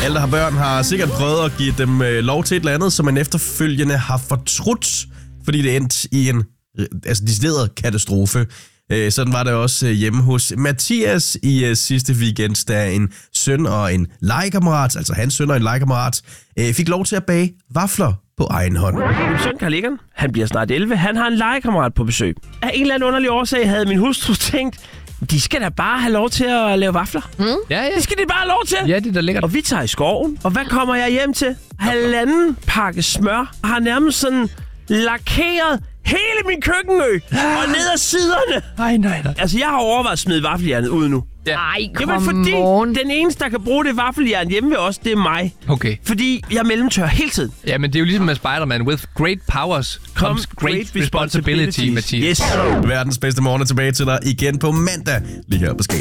Alle, der har børn, har sikkert prøvet at give dem lov til et eller andet, som man efterfølgende har fortrudt, fordi det endte i en decideret katastrofe. Sådan var det også hjemme hos Mathias i sidste weekend, da en søn og en legekammerat, altså hans søn og en legekammerat, fik lov til at bage vafler på egen hånd. Min søn Carl Egon, han bliver snart 11. Han har en legekammerat på besøg. Af en eller anden underlig årsag havde min hustru tænkt, de skal da bare have lov til at lave vafler. Ja. Det skal de bare have lov til. Ja, det er da lækkert. Og vi tager i skoven. Og hvad kommer jeg hjem til? 1,5 pakke smør. Og har nærmest sådan lakeret hele min køkkenø. Og ned ad siderne. Nej. Altså, jeg har overvejet at smide vaffeljernet ud nu. Ja. Ej, Jamen, fordi den eneste, der kan bruge det vaffeljern hjemme ved os, det er mig. Okay. Fordi jeg mellemtør hele tiden. Ja, men det er jo ligesom med Spider-Man. With great powers comes great responsibility, Mathias. Yes. Verdens bedste morgen er tilbage til dig igen på mandag, lige her på Skala.